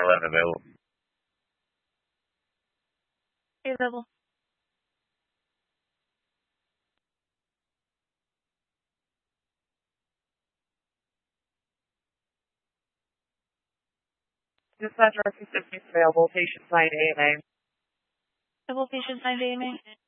911 available. Available. Dispatcher, assistance available. Patient signed AMA. Available patient signed AMA.